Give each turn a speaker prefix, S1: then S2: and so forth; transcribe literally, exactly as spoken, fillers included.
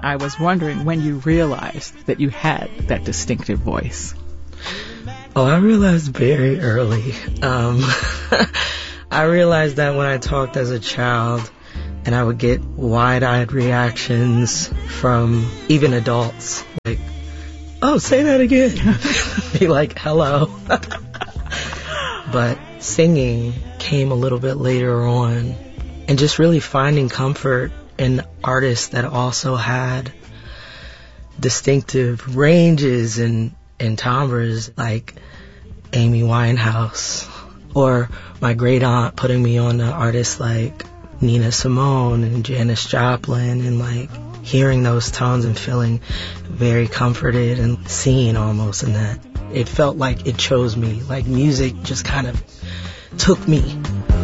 S1: I was wondering when you realized that you had that distinctive voice.
S2: Oh, I realized very early. Um, I realized that when I talked as a child, and I would get wide-eyed reactions from even adults. Like, oh, say that again. Be like, hello. But singing came a little bit later on, and just really finding comfort in artists that also had distinctive ranges and, and timbres, like Amy Winehouse, or my great aunt putting me on to artists like Nina Simone and Janis Joplin, and like hearing those tones and feeling very comforted and seen almost in that. It felt like it chose me, like music just kind of took me.